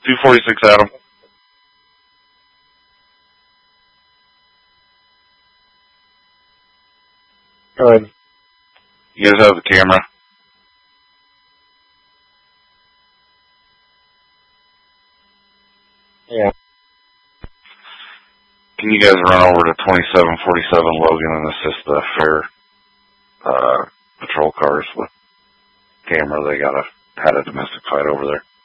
246 Adam. Go ahead. You guys have the camera? Yeah. Can you guys run over to 2747 Logan and assist the fair patrol cars with camera? They had a domestic fight over there.